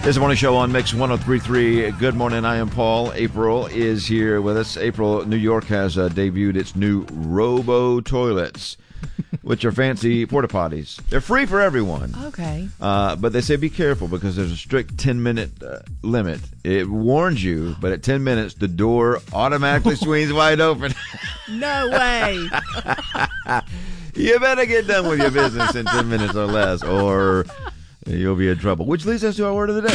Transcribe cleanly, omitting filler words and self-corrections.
This morning show on Mix 103.3. Good morning. I am Paul. April is here with us. April, New York has debuted its new Robo toilets, which are fancy porta potties. They're free for everyone. Okay. But they say be careful because there's a strict 10-minute limit. It warns you, but at 10 minutes, the door automatically swings wide open. No way. You better get done with your business in 10 minutes or less, or you'll be in trouble. Which leads us to our word of the day.